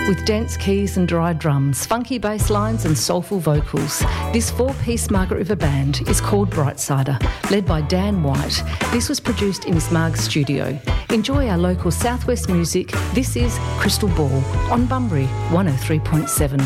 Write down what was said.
With dense keys and dry drums, funky bass lines and soulful vocals, this four-piece Margaret River band is called Brightsider, led by Dan White. This was produced in Miss Marg's studio. Enjoy our local southwest music. This is Crystal Ball on Bunbury 103.7.